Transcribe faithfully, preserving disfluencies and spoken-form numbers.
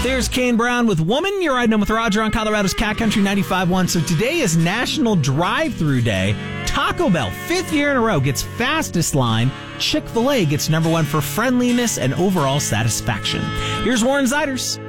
There's Kane Brown with Woman. You're riding in with Roger on Colorado's Cat Country ninety-five point one. So today is National Drive-Thru Day. Taco Bell, fifth year in a row, gets fastest line. Chick-fil-A gets number one for friendliness and overall satisfaction. Here's Warren Ziders.